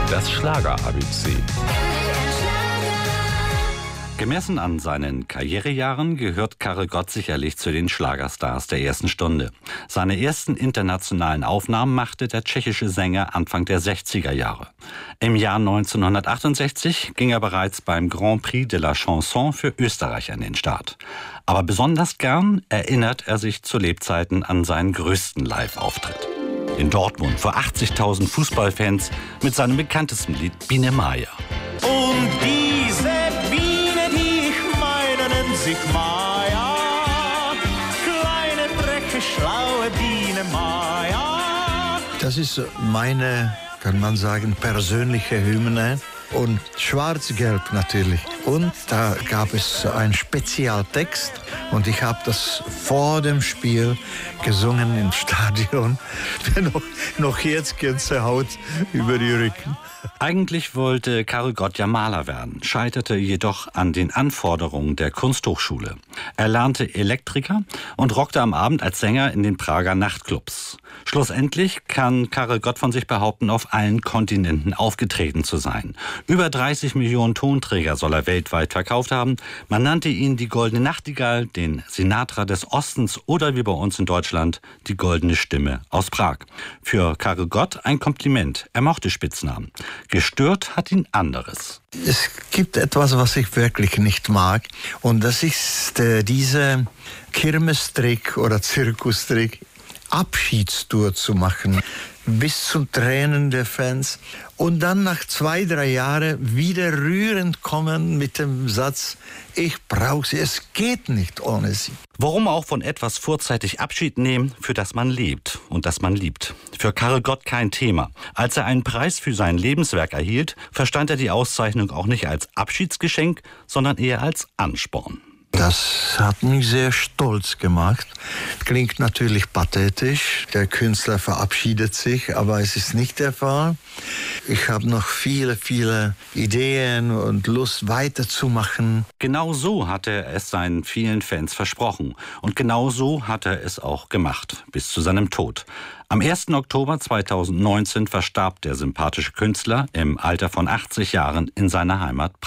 Das Schlager-ABC. Gemessen an seinen Karrierejahren gehört Karel Gott sicherlich zu den Schlagerstars der ersten Stunde. Seine ersten internationalen Aufnahmen machte der tschechische Sänger Anfang der 60er Jahre. Im Jahr 1968 ging er bereits beim Grand Prix de la Chanson für Österreich an den Start. Aber besonders gern erinnert er sich zu Lebzeiten an seinen größten Live-Auftritt. In Dortmund vor 80.000 Fußballfans mit seinem bekanntesten Lied Biene Maya. Und diese Biene, die ich meine, nennt sich Maya. Kleine, freche, schlaue Biene Maya. Das ist meine, kann man sagen, persönliche Hymne. Und schwarz-gelb natürlich. Und da gab es einen Spezialtext. Und ich habe das vor dem Spiel gesungen im Stadion. Noch jetzt Gänsehaut über die Rücken. Eigentlich wollte Karel Gott ja Maler werden, scheiterte jedoch an den Anforderungen der Kunsthochschule. Er lernte Elektriker und rockte am Abend als Sänger in den Prager Nachtclubs. Schlussendlich kann Karel Gott von sich behaupten, auf allen Kontinenten aufgetreten zu sein. Über 30 Millionen Tonträger soll er weltweit verkauft haben. Man nannte ihn die Goldene Nachtigall, den Sinatra des Ostens oder wie bei uns in Deutschland die Goldene Stimme aus Prag. Für Karel Gott ein Kompliment. Er mochte Spitznamen. Gestört hat ihn anderes. Es gibt etwas, was ich wirklich nicht mag. Und das ist diese Kirmestrick oder Zirkustrick, Abschiedstour zu machen, bis zum Tränen der Fans. Und dann nach 2-3 Jahren wieder rührend kommen mit dem Satz, ich brauche sie, es geht nicht ohne sie. Warum auch von etwas vorzeitig Abschied nehmen, für das man lebt und das man liebt? Für Karel Gott kein Thema. Als er einen Preis für sein Lebenswerk erhielt, verstand er die Auszeichnung auch nicht als Abschiedsgeschenk, sondern eher als Ansporn. Das hat mich sehr stolz gemacht. Klingt natürlich pathetisch. Der Künstler verabschiedet sich, aber es ist nicht der Fall. Ich habe noch viele Ideen und Lust weiterzumachen. Genau so hatte er es seinen vielen Fans versprochen. Und genau so hat er es auch gemacht, bis zu seinem Tod. Am 1. Oktober 2019 verstarb der sympathische Künstler im Alter von 80 Jahren in seiner Heimat Prag.